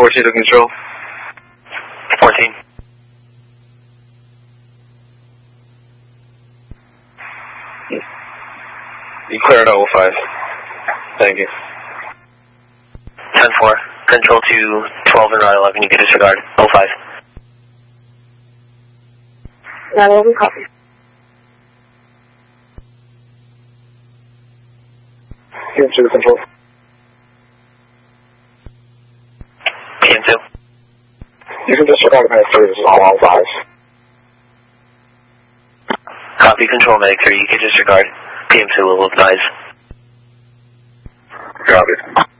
14 to control. 14. You cleared out 05. Thank you. 10-4. Control to 12 and Rod 11. You can disregard 05. 911, copy. PM2 control. PM2. You can disregard Medic 3. This is all 05. Copy Control Medic 3. You can disregard PM2 will advise. Copy.